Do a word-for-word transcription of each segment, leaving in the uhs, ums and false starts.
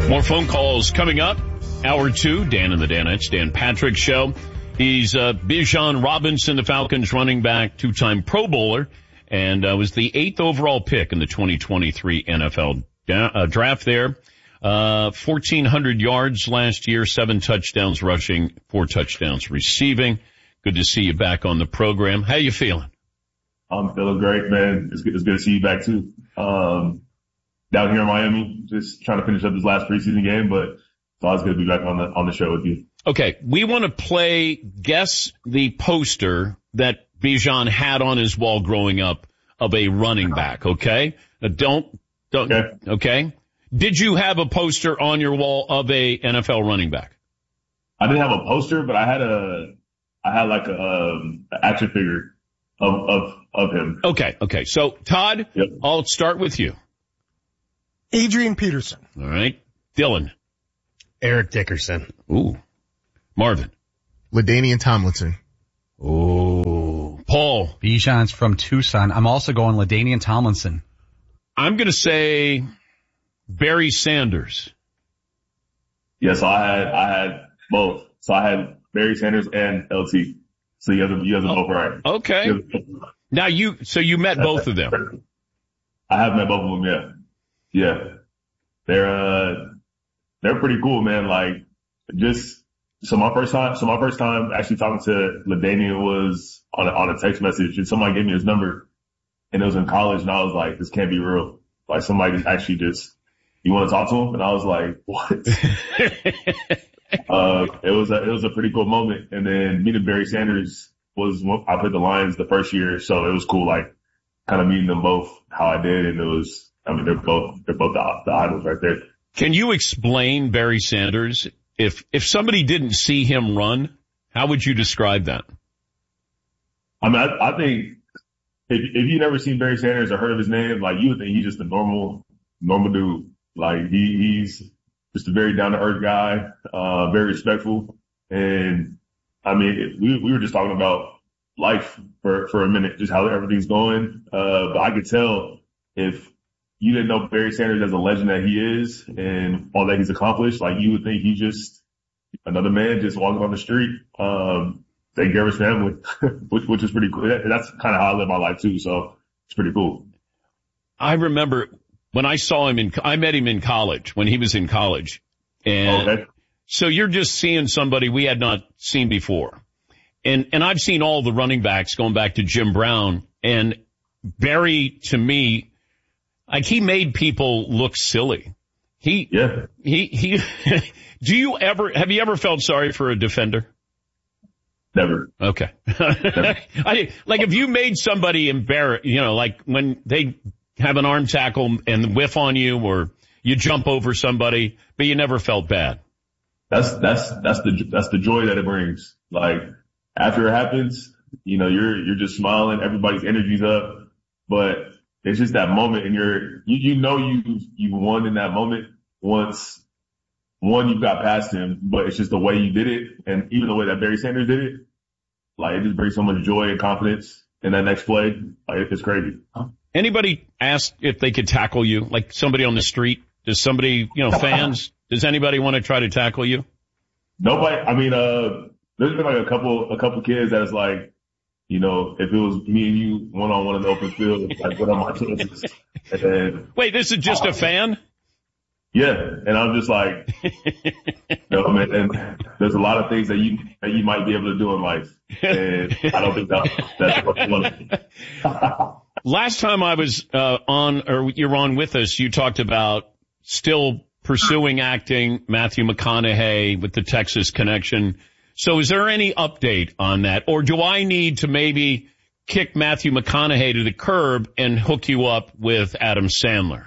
More phone calls coming up. Hour two, Dan and the Danettes, Dan Patrick Show. He's uh, Bijan Robinson, the Falcons running back, two-time Pro Bowler, and uh, was the eighth overall pick in the twenty twenty-three N F L da- uh, draft there. Uh, fourteen hundred yards last year, seven touchdowns rushing, four touchdowns receiving. Good to see you back on the program. How you feeling? I'm feeling great, man. It's good, it's good to see you back too. Um, down here in Miami, just trying to finish up this last preseason game, but it's always good to be back on the, on the show with you. Okay. We want to play guess the poster that Bijan had on his wall growing up of a running back. Okay. Now don't, don't, okay. okay. Did you have a poster on your wall of a N F L running back? I didn't have a poster, but I had a, I had like a, um, an action figure of, of, of him. Okay. Okay. So Todd, yep. I'll start with you. Adrian Peterson. All right. Dylan. Eric Dickerson. Ooh. Marvin. LaDainian Tomlinson. Ooh. Paul. Bijan's from Tucson. I'm also going LaDainian Tomlinson. I'm going to say Barry Sanders. Yes, yeah, so I had, I had both. So I had Barry Sanders and L T. So you have them, you have them both right. Okay. Now you, so you met both of them. I have met both of them, yeah. Yeah. They're, uh, they're pretty cool, man. Like, just, so my first time, so my first time actually talking to LaDainian was on a, on a text message, and somebody gave me his number, and it was in college, and I was like, this can't be real. Like, somebody actually just, you want to talk to him? And I was like, what? uh, it was a, it was a pretty cool moment. And then meeting Barry Sanders was, I played the Lions the first year, so it was cool, like, kind of meeting them both how I did, and it was, I mean, they're both, they're both the, the idols right there. Can you explain Barry Sanders? If, if somebody didn't see him run, how would you describe that? I mean, I, I think if, if you've never seen Barry Sanders or heard of his name, like, you would think he's just a normal, normal dude. Like, he, he's just a very down to earth guy, uh, very respectful. And I mean, it, we, we were just talking about life for, for a minute, just how everything's going. Uh, but I could tell if you didn't know Barry Sanders as a legend that he is and all that he's accomplished, like, you would think he's just another man just walking on the street, um, taking care of his family, which, which is pretty cool. That's kind of how I live my life too. So it's pretty cool. I remember when I saw him in, I met him in college when he was in college. And okay. So you're just seeing somebody we had not seen before. And, and I've seen all the running backs going back to Jim Brown, and Barry, to me, like, he made people look silly. He, yeah. he, he, do you ever, have you ever felt sorry for a defender? Never. Okay. Never. I, like, if you made somebody embarrassed, you know, like when they have an arm tackle and whiff on you, or you jump over somebody, but you never felt bad. That's, that's, that's the, that's the joy that it brings. Like, after it happens, you know, you're, you're just smiling, everybody's energy's up, but it's just that moment, and you're, you, you know, you, you won in that moment once, one, you got past him, but it's just the way you did it. And even the way that Barry Sanders did it, like, it just brings so much joy and confidence in that next play. Like, it's crazy. Anybody ask if they could tackle you? Like, somebody on the street? Does somebody, you know, fans, does anybody want to try to tackle you? Nobody. I mean, uh, there's been like a couple, a couple kids that's like, you know, if it was me and you one on one in the open field, like, what are my chances? And then, wait, this is just uh, a fan? Yeah. And I'm just like, you know, man, and there's a lot of things that you, that you might be able to do in life. And I don't think that, that's what you want. Last time I was, uh, on, or you're on with us, you talked about still pursuing acting, Matthew McConaughey with the Texas connection. So is there any update on that? Or do I need to maybe kick Matthew McConaughey to the curb and hook you up with Adam Sandler?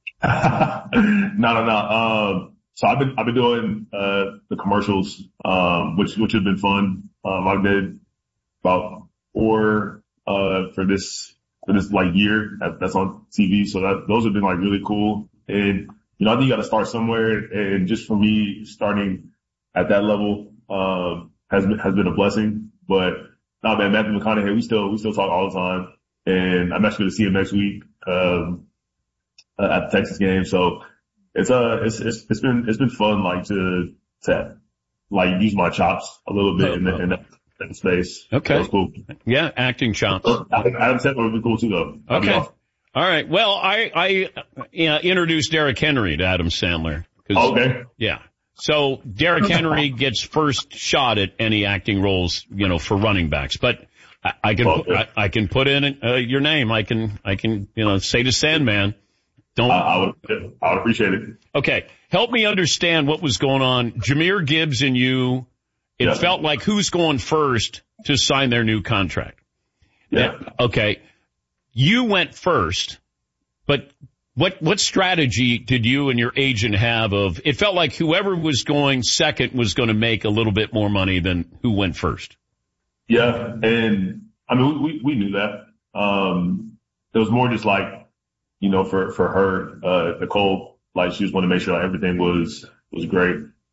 no, no, no. Um, so I've been, I've been doing, uh, the commercials, um, which, which have been fun. Um, I did about four, uh, for this, for this like year that, that's on T V. So that, those have been like really cool. And, you know, I think you got to start somewhere. And just for me, starting at that level, um, has been, has been a blessing. But no, man, Matthew McConaughey, we still, we still talk all the time. And I'm actually going to see him next week, um, uh, at the Texas game. So it's, uh, it's, it's, it's been, it's been fun, like, to, to, like, use my chops a little bit in the, in that, that space. Okay. That was cool. Yeah, acting chops. Adam Sandler would be cool too, though. That'd be Okay. awesome. All right. Well, I, I, uh, introduced Derrick Henry to Adam Sandler. Okay. Yeah. So Derrick Henry gets first shot at any acting roles, you know, for running backs. But I, I can, Okay. I, I can put in uh, your name. I can, I can, you know, say to Sandman, don't. I, I would, I would appreciate it. Okay. Help me understand what was going on. Jahmyr Gibbs and you, it Yeah. felt like who's going first to sign their new contract. Yeah. Okay. You went first, but what, what strategy did you and your agent have of, it felt like whoever was going second was going to make a little bit more money than who went first. Yeah. And I mean, we, we knew that. Um, it was more just like, you know, for, for her, uh, Nicole, like she just wanted to make sure like everything was, was great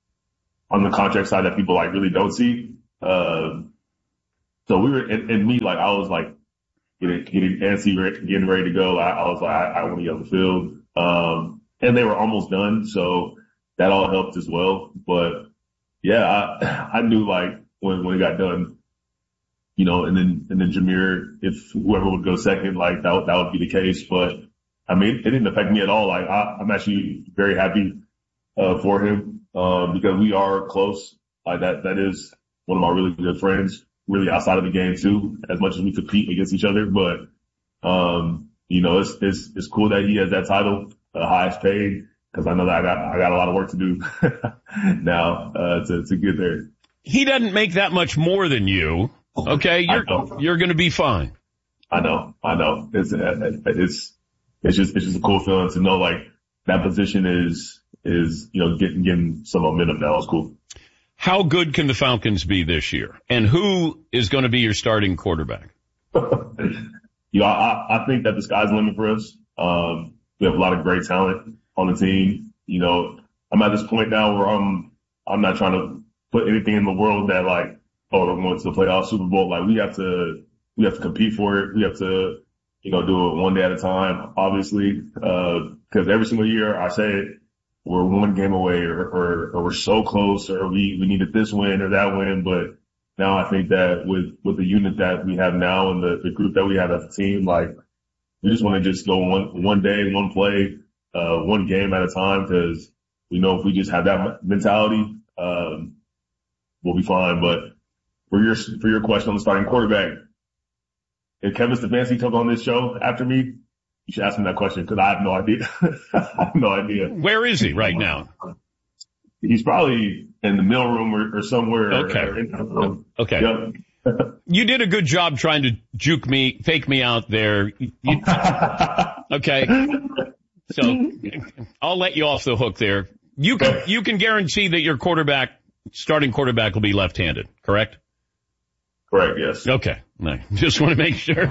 on the contract side that people like really don't see. Uh, so we were, and, and me, like I was like, Getting, getting antsy, getting ready to go. I, I was like, I, I want to get on the field. Um, and they were almost done. So that all helped as well. But yeah, I, I knew like when, when it got done, you know, and then, and then Jahmyr, if whoever would go second, like that, would- that would be the case. But I mean, it didn't affect me at all. Like I, I'm actually very happy, uh, for him, um, because we are close. Like that, that is one of my really good friends. Really outside of the game too, as much as we compete against each other. But, um, you know, it's, it's, it's cool that he has that title, uh, highest paid, cause I know that I got, I got a lot of work to do now, uh, to, to get there. He doesn't make that much more than you. Okay. You're, you're going to be fine. I know, I know. It's, it's, it's just, it's just a cool feeling to know like that position is, is, you know, getting, getting some momentum now. It's cool. How good can the Falcons be this year? And who is going to be your starting quarterback? you know, I, I think that the sky's the limit for us. Um, we have a lot of great talent on the team. You know, I'm at this point now where I'm, I'm not trying to put anything in the world that like, oh, we're going to the playoff Super Bowl. Like we have to, we have to compete for it. We have to, you know, do it one day at a time, obviously. Uh, cause every single year I say it, we're one game away or, or, or we're so close or we, we needed this win or that win. But now I think that with, with the unit that we have now and the, the group that we have as a team, like we just want to just go one, one day, one play, uh, one game at a time. Cause we know if we just have that mentality, um, we'll be fine. But for your, for your question on the starting quarterback, if Kevin Stefanski comes on this show after me, you should ask him that question because I have no idea. I have no idea. Where is he right now? He's probably in the mailroom or, or somewhere. Okay. Or in the room. Okay. Yep. You did a good job trying to juke me, fake me out there. You, okay. So I'll let you off the hook there. You can, you can guarantee that your quarterback, starting quarterback will be left-handed, correct? Correct, yes. Okay. No, just want to make sure.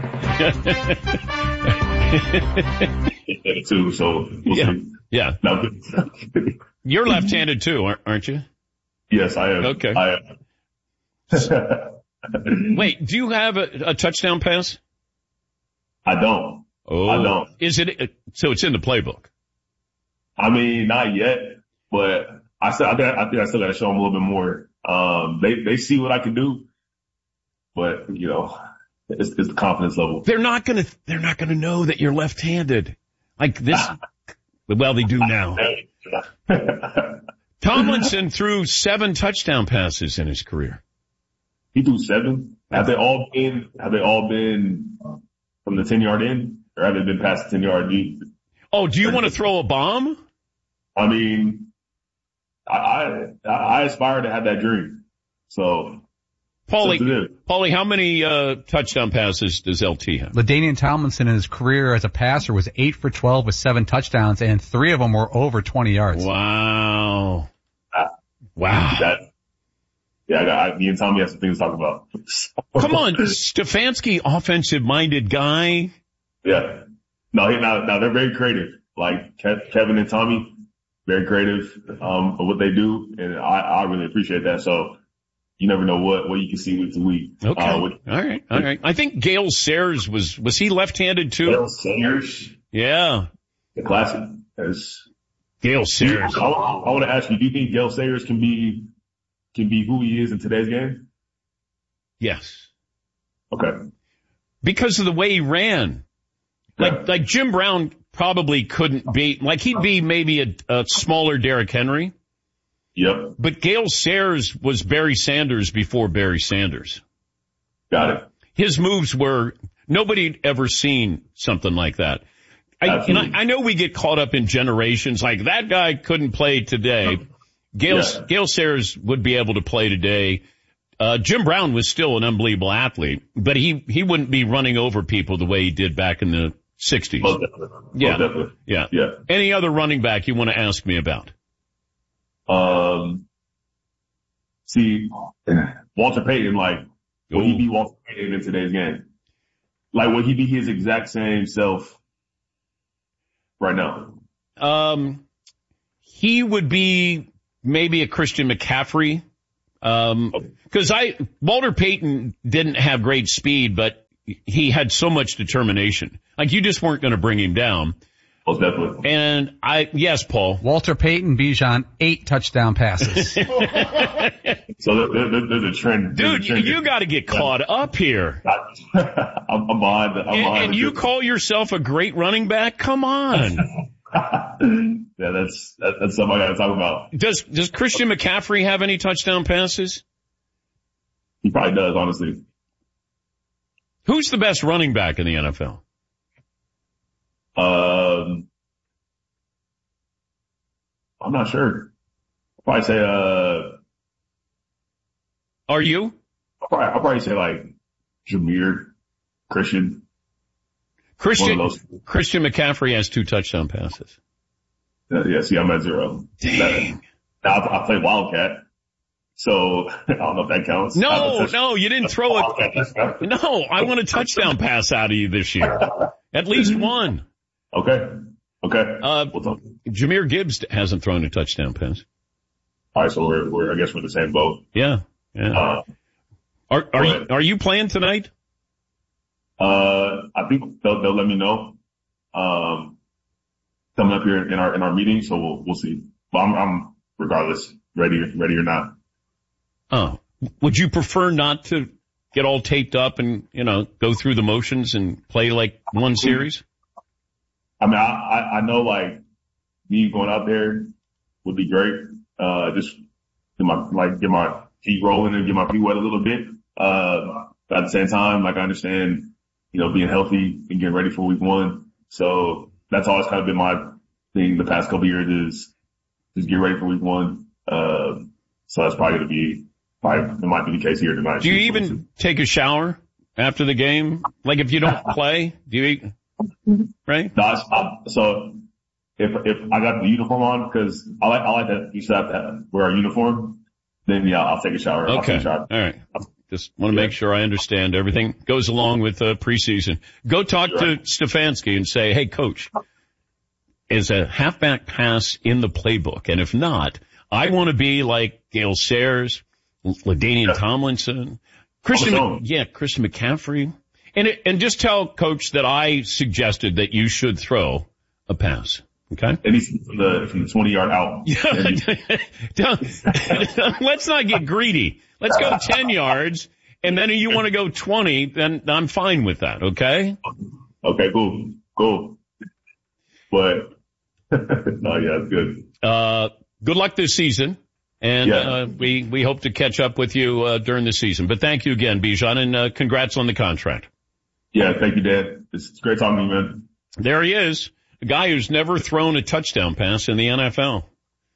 too, so we'll Yeah. see. Yeah. No. You're left-handed too, aren't- aren't you? Yes, I am. Okay. I am. Wait, do you have a, a touchdown pass? I don't. Oh, I don't. Is it, so it's in the playbook? I mean, not yet, but I still, I think I, think I still got to show them a little bit more. Um, they, they see what I can do, but you know, it's, it's the confidence level. They're not gonna, they're not gonna know that you're left-handed. Like this, well, they do now. Tomlinson threw seven touchdown passes in his career. He threw seven. Have they all been, have they all been from the ten yard in or have they been past the ten yard deep? Oh, do you want to throw a bomb? I mean, I, I, I aspire to have that dream. So. Paulie, Paulie, how many, uh, touchdown passes does L T have? LaDainian Tomlinson in his career as a passer was eight for twelve with seven touchdowns, and three of them were over twenty yards. Wow. Uh, wow. That, yeah, I got, I, me and Tommy have some things to talk about. Come on, Stefanski, offensive-minded guy. Yeah. No, he, now, now they're very creative. Like Kev, Kevin and Tommy, very creative, um, of what they do. And I, I really appreciate that. So you never know what, what you can see week to week. Okay. Uh, with, all right. All right. I think Gale Sayers was, was he left-handed too? Gale Sayers. Yeah. The classic. As, Gale Sayers. I, I want to ask you, do you think Gale Sayers can be, can be who he is in today's game? Yes. Okay. Because of the way he ran. Like, Yeah. like Jim Brown probably couldn't be, like he'd be maybe a, a smaller Derrick Henry. Yep. But Gale Sayers was Barry Sanders before Barry Sanders. Got it. His moves were, nobody'd ever seen something like that. I, and I, I know we get caught up in generations, like that guy couldn't play today. Gale, Yeah. Gale Sayers would be able to play today. Uh, Jim Brown was still an unbelievable athlete, but he, he wouldn't be running over people the way he did back in the sixties. Most definitely. Yeah. Most definitely. Yeah. Yeah. Any other running back you want to ask me about? Um, see, Walter Payton, like, will he be Walter Payton in today's game? Like, will he be his exact same self right now? Um, he would be maybe a Christian McCaffrey. Um, cause I, Walter Payton didn't have great speed, but he had so much determination. Like you just weren't going to bring him down. Most definitely. And I, yes, Paul. Walter Payton, Bijan, eight touchdown passes. So there, there, there's a trend. There's Dude, a trend you got to get caught up here. I'm, I'm behind. The, I'm And, behind and the you trend. call yourself a great running back? Come on. Yeah, that's that, that's something I got to talk about. Does, does Christian McCaffrey have any touchdown passes? He probably does, honestly. Who's the best running back in the N F L? Um, I'm not sure. I'll probably say, uh, Are you? I'll probably, I'll probably say like Jameer, Christian. Christian, One of those. Christian McCaffrey has two touchdown passes. Uh, yeah, see, I'm at zero. Dang. That, I, I play Wildcat. So I don't know if that counts. No, no, you didn't throw it. it. No, I want a touchdown pass out of you this year. At least one. Okay. Okay. Uh, We'll talk. Jameer Gibbs hasn't thrown a touchdown pass. All right. So we're, we're, I guess we're in the same boat. Yeah. Yeah. Uh, Are, are go you, ahead. are you playing tonight? uh, I think they'll, they'll let me know, um, coming up here in our, in our meeting. So we'll, we'll see. But I'm, I'm regardless ready, ready or not. Oh, would you prefer not to get all taped up and, you know, go through the motions and play like one series? I mean, I, I, I know like me going out there would be great. Uh, just get my, like get my feet rolling and get my feet wet a little bit. Uh, but at the same time, like I understand, you know, being healthy and getting ready for week one. So that's always kind of been my thing the past couple of years is just get ready for week one. Uh, so that's probably going to be, probably, it might be the case here tonight. Do you even take a shower after the game? Like if you don't play, do you eat? Right? No, I, I, so if, if I got the uniform on, cause I like, I like that you should have to have, wear our uniform, then yeah, I'll take a shower. I'll Okay. take a shower. All right. Just want to Yeah. make sure I understand everything goes along with uh, preseason. Go talk Sure. to Stefanski and say, hey, coach, is a halfback pass in the playbook? And if not, I want to be like Gale Sayers, LaDainian Yeah. Tomlinson, Christian, On the Mc- yeah, Christian McCaffrey. And it, and just tell coach that I suggested that you should throw a pass. Okay? At least from the, from the twenty yard out. Don't, let's not get greedy. Let's go ten yards, and then if you want to go twenty, then I'm fine with that, okay? Okay, cool. Cool. But, no, yeah, it's good. Uh, good luck this season, and Yeah. uh, we, we hope to catch up with you uh, during the season. But thank you again, Bijan, and uh, congrats on the contract. Yeah, thank you, Dad. It's, it's great talking to you, man. There he is, a guy who's never thrown a touchdown pass in the N F L.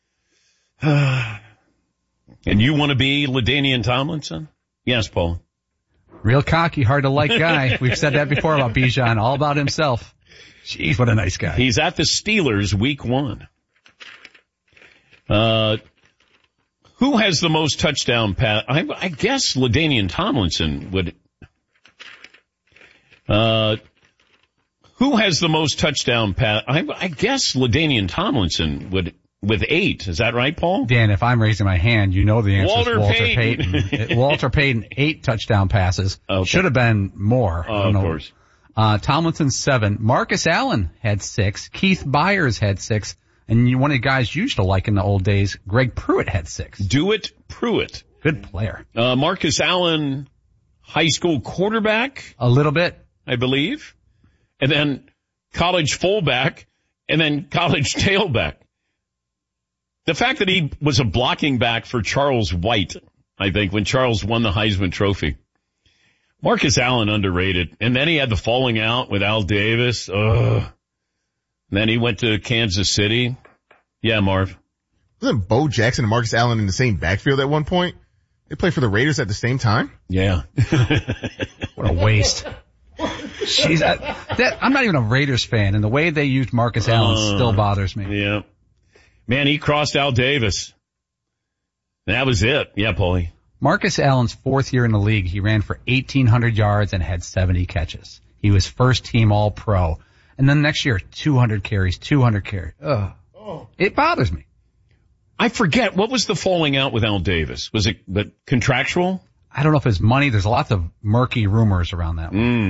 And you want to be LaDainian Tomlinson? Yes, Paul. Real cocky, hard to like guy. We've said that before about Bijan, all about himself. Jeez, what a nice guy. He's at the Steelers week one. Uh, who has the most touchdown pass? I, I guess LaDainian Tomlinson would. Uh, who has the most touchdown pass? I, I guess LaDainian Tomlinson would, with eight. Is that right, Paul? Dan, if I'm raising my hand, you know the answer Walter is Walter Payton. Payton. Walter Payton, eight touchdown passes. Okay. Should have been more. I Oh, don't of know. course. Uh, Tomlinson, seven. Marcus Allen had six. Keith Byers had six. And you, one of the guys you used to like in the old days, Greg Pruitt had six. Dewitt Pruitt. Good player. Uh, Marcus Allen, high school quarterback. A little bit. I believe. And then college fullback, and then college tailback. The fact that he was a blocking back for Charles White, I think, when Charles won the Heisman Trophy. Marcus Allen underrated. And then he had the falling out with Al Davis. Ugh. And then he went to Kansas City. Yeah, Marv. Wasn't Bo Jackson and Marcus Allen in the same backfield at one point? They played for the Raiders at the same time? Yeah. What a waste. Jeez, I, that, I'm not even a Raiders fan, and the way they used Marcus Allen uh, still bothers me. Yeah. Man, he crossed Al Davis. That was it. Yeah, Paulie. Marcus Allen's fourth year in the league, he ran for eighteen hundred yards and had seventy catches. He was first team all pro. And then next year, two hundred carries, two hundred carries. Ugh. Oh. It bothers me. I forget, what was the falling out with Al Davis? Was it the contractual? I don't know if it's money. There's lots of murky rumors around that one. Mm.